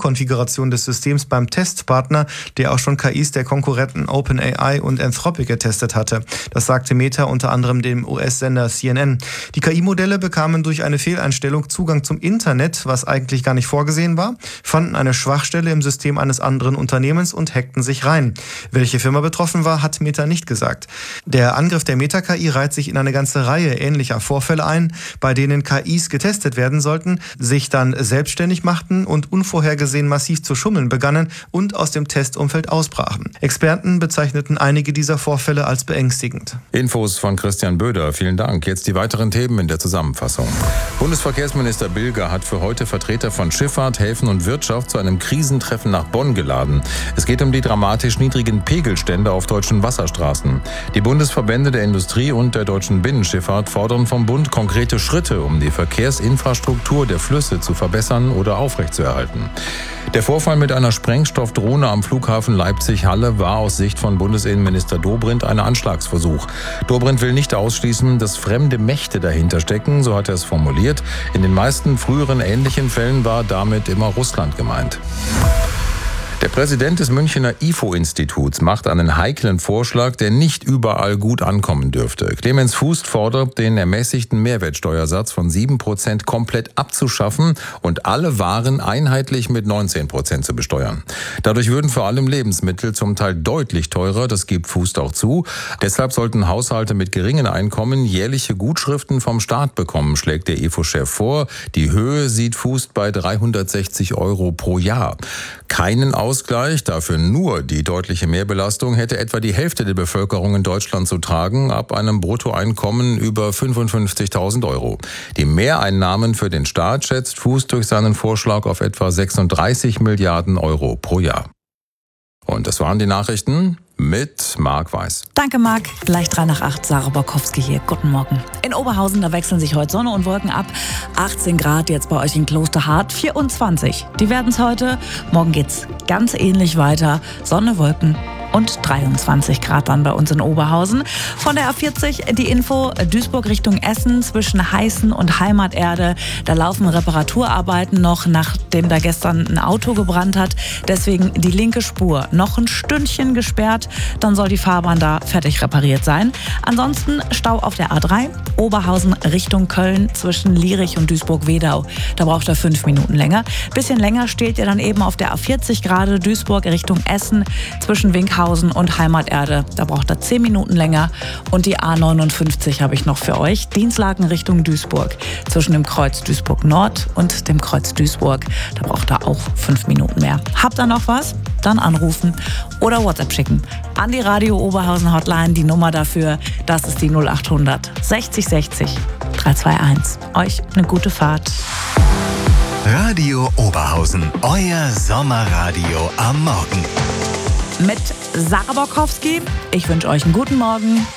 KI-Konfiguration des Systems beim Testpartner, der auch schon KIs der Konkurrenten OpenAI und Anthropic getestet hatte. Das sagte Meta unter anderem dem US-Sender CNN. Die KI-Modelle bekamen durch eine Fehleinstellung Zugang zum Internet, was eigentlich gar nicht vorgesehen war, fanden eine Schwachstelle im System eines anderen Unternehmens und hackten sich rein. Welche Firma betroffen war, hat Meta nicht gesagt. Der Angriff der Meta-KI reiht sich in eine ganze Reihe ähnlicher Vorfälle ein, bei denen KIs getestet werden sollten, sich dann selbstständig machten und unvorhergesehen massiv zu schummeln begannen und aus dem Testumfeld ausbrachen. Experten bezeichneten einige dieser Vorfälle als beängstigend. Infos von Christian Böder, vielen Dank. Jetzt die weiteren Themen in der Zusammenfassung. Bundesverkehrsminister Bilger hat für heute Vertreter von Schifffahrt, Häfen und Wirtschaft zu einem Krisentreffen nach Bonn geladen. Es geht um die dramatisch niedrigen Pegelstände auf deutschen Wasserstraßen. Die Bundesverbände der Industrie und der deutschen Binnenschifffahrt fordern vom Bund konkrete Schritte, um die Verkehrsinfrastruktur der Flüsse zu verbessern oder aufrechtzuerhalten. Der Vorfall mit einer Sprengstoffdrohne am Flughafen Leipzig-Halle war aus Sicht von Bundesinnenminister Dobrindt ein Anschlagsversuch. Dobrindt will nicht ausschließen, dass fremde Mächte dahinter stecken, so hat er es formuliert. In den meisten früheren ähnlichen Fällen war damit immer Russland gemeint. Der Präsident des Münchener IFO-Instituts macht einen heiklen Vorschlag, der nicht überall gut ankommen dürfte. Clemens Fuß fordert, den ermäßigten Mehrwertsteuersatz von 7% komplett abzuschaffen und alle Waren einheitlich mit 19% zu besteuern. Dadurch würden vor allem Lebensmittel zum Teil deutlich teurer, das gibt Fuß auch zu. Deshalb sollten Haushalte mit geringen Einkommen jährliche Gutschriften vom Staat bekommen, schlägt der IFO-Chef vor. Die Höhe sieht Fuß bei 360 € pro Jahr. Keinen Ausgleich, dafür nur die deutliche Mehrbelastung, hätte etwa die Hälfte der Bevölkerung in Deutschland zu tragen, ab einem Bruttoeinkommen über 55.000 €. Die Mehreinnahmen für den Staat schätzt Fuß durch seinen Vorschlag auf etwa 36 Milliarden € pro Jahr. Und das waren die Nachrichten mit Marc Weiß. Danke, Marc. Gleich 7:03, Sarah Borkowski hier. Guten Morgen. In Oberhausen, da wechseln sich heute Sonne und Wolken ab. 18 Grad jetzt bei euch in Klosterhardt, 24. Die werden es heute. Morgen geht's ganz ähnlich weiter. Sonne, Wolken und 23 Grad dann bei uns in Oberhausen. Von der A40 die Info, Duisburg Richtung Essen zwischen Heißen und Heimaterde. Da laufen Reparaturarbeiten noch, nachdem da gestern ein Auto gebrannt hat. Deswegen die linke Spur noch ein Stündchen gesperrt. Dann soll die Fahrbahn da fertig repariert sein. Ansonsten Stau auf der A3, Oberhausen Richtung Köln zwischen Lierich und Duisburg-Wedau. Da braucht er 5 Minuten länger. Bisschen länger steht ihr dann eben auf der A40 gerade Duisburg Richtung Essen zwischen Winkhausen und Heimaterde. Da braucht er 10 Minuten länger. Und die A59 habe ich noch für euch. Dienstlaken Richtung Duisburg. Zwischen dem Kreuz Duisburg Nord und dem Kreuz Duisburg. Da braucht er auch 5 Minuten mehr. Habt ihr noch was? Dann anrufen oder WhatsApp schicken. An die Radio Oberhausen Hotline. Die Nummer dafür, das ist die 0800 60 60 321. Euch eine gute Fahrt. Radio Oberhausen, euer Sommerradio am Morgen. Mit Sarah Borkowski. Ich wünsche euch einen guten Morgen.